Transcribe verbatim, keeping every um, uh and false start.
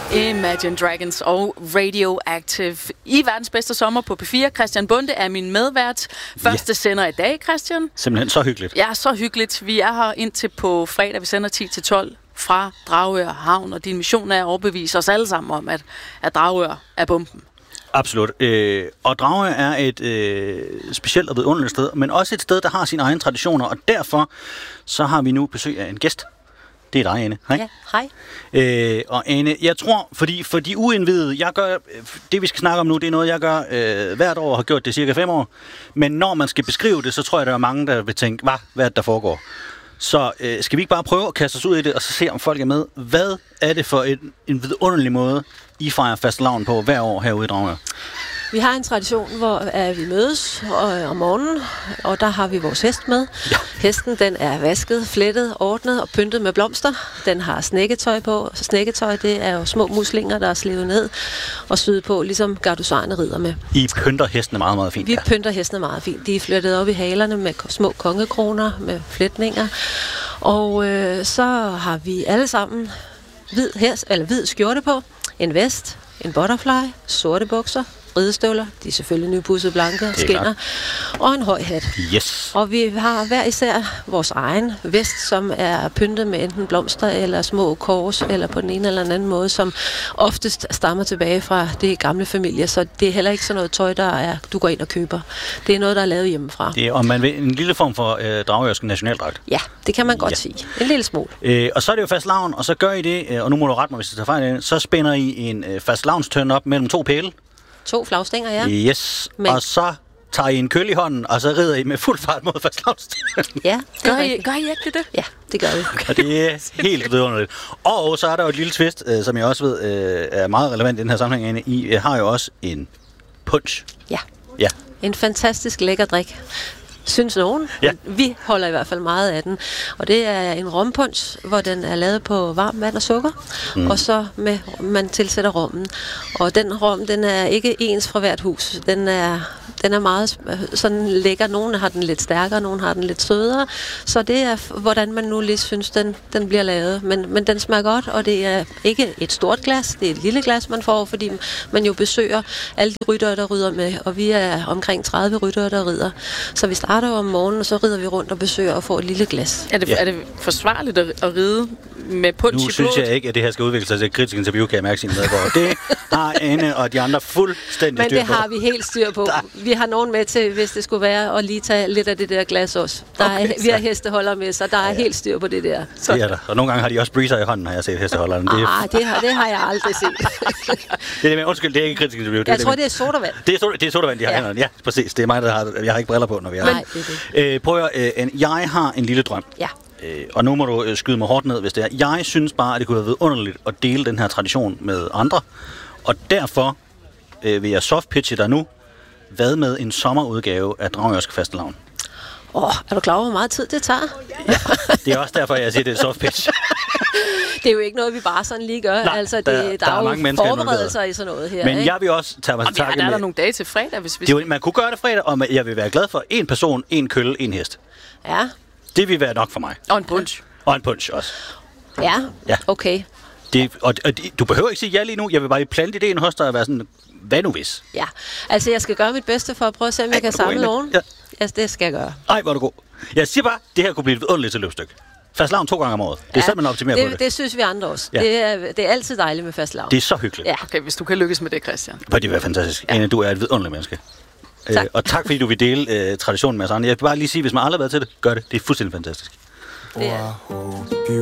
Imagine Dragons og Radioactive i verdens bedste sommer på P fire. Christian Bonde er min medvært. Første ja. sender i dag, Christian. Simpelthen så hyggeligt. Ja, så hyggeligt. Vi er her indtil på fredag. Vi sender ti til tolv fra Dragør Havn, og din mission er at overbevise os alle sammen om, at, at Dragør er bomben. Absolut. Øh, og Dragør er et øh, specielt og vidunderligt sted, men også et sted, der har sine egne traditioner, og derfor så har vi nu besøg af en gæst. Det er dig, Ane. Hej. Ja, hej. Øh, og Ane, jeg tror, fordi for de uindvidede, jeg gør, det vi skal snakke om nu, det er noget, jeg gør øh, hvert år og har gjort det cirka fem år. Men når man skal beskrive det, så tror jeg, der er mange, der vil tænke, hvad, hvad er det, der foregår? Så øh, skal vi ikke bare prøve at kaste os ud i det, og så se, om folk er med? Hvad er det for en, en vidunderlig måde, I fejrer fastelavn på hver år herude i Dragør? Vi har en tradition, hvor uh, vi mødes og, om morgenen, og der har vi vores hest med. Ja. Hesten, den er vasket, flettet, ordnet og pyntet med blomster. Den har snækketøj på. Snækketøj, det er jo små muslinger, der er slevet ned og syet på, ligesom gardusarerne rider med. I pynter hestene meget, meget fint. Vi ja. pynter hestene meget fint. De er flettet op i halerne med små kongekroner, med fletninger. Og øh, så har vi alle sammen hvid, hest, eller hvid skjorte på, en vest, en butterfly, sorte bukser, ridestøvler, de er selvfølgelig nypudset blanke, skinner, klart. Og en høj hat. Yes. Og vi har hver især vores egen vest, som er pyntet med enten blomster eller små kors, eller på den ene eller anden måde, som oftest stammer tilbage fra det gamle familie, så det er heller ikke sådan noget tøj, der er, du går ind og køber. Det er noget, der er lavet hjemmefra. Det er, om man vil, en lille form for øh, dragørsk nationaldragt. Ja, det kan man godt ja. sige. En lille smule. Øh, og så er det jo fastelavn, og så gør I det, øh, og nu må du rette mig, hvis jeg tager fejl af det, så spænder I en øh, fastelavnstønde op mellem to pæle. To flagstænger, ja. Yes, men. Og så tager I en køl i hånden, og så rider I med fuld fart mod fastelavnstønden. Ja, gør I, gør I ikke det? Ja, det gør vi. Okay. Og det er helt vidunderligt. Og så er der jo et lille twist, øh, som jeg også ved øh, er meget relevant i den her sammenhæng. I øh, har jo også en punch. Ja. Ja. En fantastisk lækker drik. Synes nogen. Ja. Vi holder i hvert fald meget af den. Og det er en rompunch, hvor den er lavet på varmt vand og sukker. Mm. Og så med, man tilsætter rommen. Og den rom, den er ikke ens fra hvert hus. Den er, den er meget sådan lækker. Nogle har den lidt stærkere, nogle har den lidt sødere. Så det er, hvordan man nu lige synes, den, den bliver lavet. Men, men den smager godt, og det er ikke et stort glas. Det er et lille glas, man får, fordi man jo besøger alle de ryttere, der rider med. Og vi er omkring tredive ryttere, der rider. Så vi starter om morgenen, og så rider vi rundt og besøger og får et lille glas. Er det, ja. er det forsvarligt at, at ride med punch i blodet? Nu synes jeg ikke, at det her skal udvikle sig til et kritisk interview, kan jeg mærke sine medborgere. Det har Anne og de andre fuldstændig styr på. Men det har vi helt styr på. Der. Vi har nogen med til, hvis det skulle være, at lige tage lidt af det der glas også. Der okay, er, vi har hesteholder med, så der er ja, ja. helt styr på det der. Så. Det er der. Og nogle gange har de også breezer i hånden, har jeg set hesteholderen. Det, ah, det, har, det har jeg aldrig set. det er det, undskyld, det er ikke et kritisk interview. Det jeg er tror, det, det er sodavand. Det er, det er sodavand, de har ja. hænderne. Ja, præcis. Det er mig, der har, jeg har ikke briller på, når vi er. Nej, det er det. Øh, prøv at, øh, jeg har en lille drøm. Ja. Øh, og nu må du øh, skyde mig hårdt ned, hvis det er. Jeg synes bare, at det kunne have været underligt at dele den her tradition med andre. Og derfor øh, vil jeg softpitche dig nu. Hvad med en sommerudgave af Dragørsk Fastelavn? Åh, oh, er du klar over, hvor meget tid det tager? Ja, det er også derfor, jeg siger, det er softpitch. Det er jo ikke noget, vi bare sådan lige gør. Nej, altså, det, der, der, der er, er jo forberedelser i sådan noget her. Men ikke? jeg vil også tage mig til takke med... Er der med... nogle dage til fredag? Hvis vi... det, man kunne gøre det fredag, og jeg vil være glad for en person, en kølle, en hest. Ja. Det vil være nok for mig. Og en punch. Og en punch også. Ja, ja. Okay. Det, og, og du behøver ikke sige ja lige nu. Jeg vil bare lige plante ideen hos dig og være sådan, hvad nu hvis? Ja, altså jeg skal gøre mit bedste for at prøve at se, om Ej, jeg kan samle nogen. Ja. Altså, det skal jeg gøre. Ej, hvor er du god. Jeg siger bare, det her kunne blive et vidunderligt til løbstykke. Fastelavn to gange om året. Det er ja, sådan, man optimerer det, på det. Det synes vi andre også. Ja. Det, er, det er altid dejligt med fastelavn. Det er så hyggeligt. Ja. Okay, hvis du kan lykkes med det, Christian. Det vil være fantastisk. Ja. Ane, du er et vidunderligt menneske. Tak. Øh, og tak, fordi du vil dele øh, traditionen med os andre. Jeg vil bare lige sige, hvis man aldrig har været til det, gør det. Det er fuldstændig fantastisk. Det er.